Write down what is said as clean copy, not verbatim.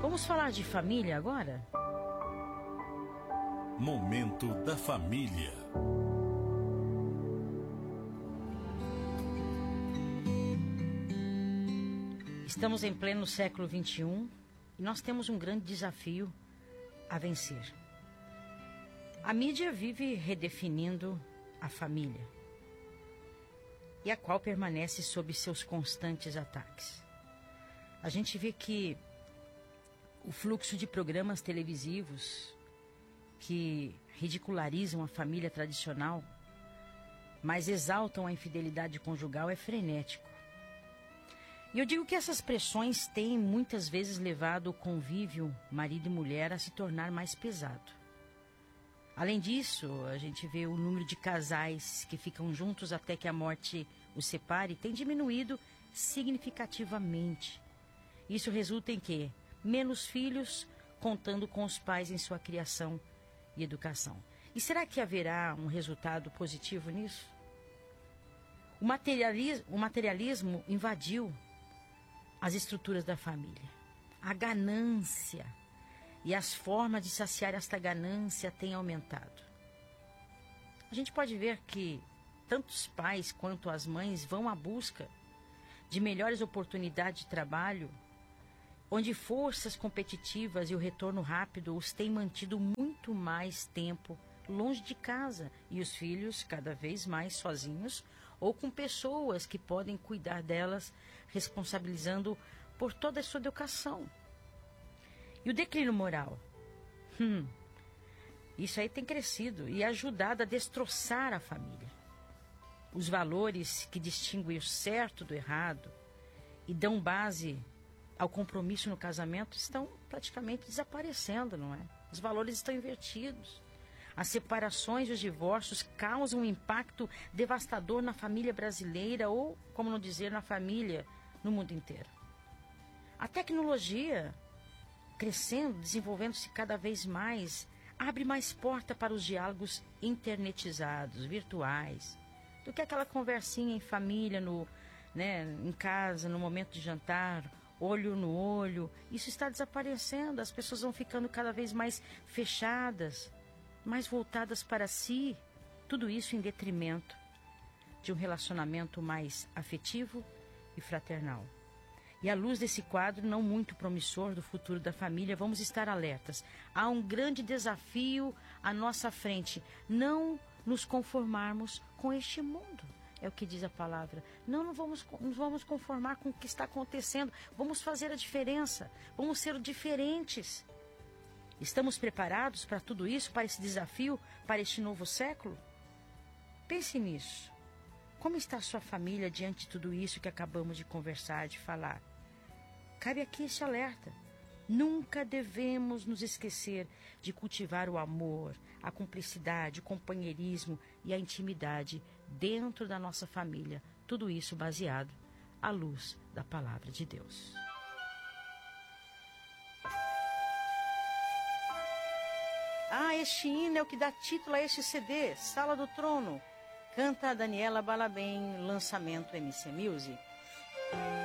Vamos falar de família agora? Momento da Família. Estamos em pleno século XXI e nós temos um grande desafio a vencer. A mídia vive redefinindo a família, e a qual permanece sob seus constantes ataques. A gente vê que o fluxo de programas televisivos que ridicularizam a família tradicional, mas exaltam a infidelidade conjugal é frenético. E eu digo que essas pressões têm muitas vezes levado o convívio marido e mulher a se tornar mais pesado. Além disso, a gente vê o número de casais que ficam juntos até que a morte os separe tem diminuído significativamente. Isso resulta em quê? Menos filhos contando com os pais em sua criação e educação. E será que haverá um resultado positivo nisso? O materialismo invadiu as estruturas da família. A ganância e as formas de saciar esta ganância têm aumentado. A gente pode ver que tanto os pais quanto as mães vão à busca de melhores oportunidades de trabalho, onde forças competitivas e o retorno rápido os têm mantido muito mais tempo longe de casa e os filhos cada vez mais sozinhos ou com pessoas que podem cuidar delas, responsabilizando por toda a sua educação. E o declínio moral? Isso aí tem crescido e ajudado a destroçar a família. Os valores que distinguem o certo do errado e dão base ao compromisso no casamento estão praticamente desaparecendo, não é? Os valores estão invertidos. As separações e os divórcios causam um impacto devastador na família brasileira ou, como não dizer, na família no mundo inteiro. A tecnologia, crescendo, desenvolvendo-se cada vez mais, abre mais porta para os diálogos internetizados, virtuais, do que aquela conversinha em família, em casa, no momento de jantar, olho no olho. Isso está desaparecendo, as pessoas vão ficando cada vez mais fechadas, mais voltadas para si, tudo isso em detrimento de um relacionamento mais afetivo e fraternal. E à luz desse quadro não muito promissor do futuro da família, vamos estar alertas. Há um grande desafio à nossa frente, não nos conformarmos com este mundo. É o que diz a palavra. Não vamos nos vamos conformar com o que está acontecendo. Vamos fazer a diferença. Vamos ser diferentes. Estamos preparados para tudo isso, para esse desafio, para este novo século? Pense nisso. Como está a sua família diante de tudo isso que acabamos de conversar, de falar? Cabe aqui esse alerta. Nunca devemos nos esquecer de cultivar o amor, a cumplicidade, o companheirismo e a intimidade dentro da nossa família. Tudo isso baseado à luz da palavra de Deus. Este hino é o que dá título a este CD, Sala do Trono. Canta a Daniela Balabem, lançamento MC Music.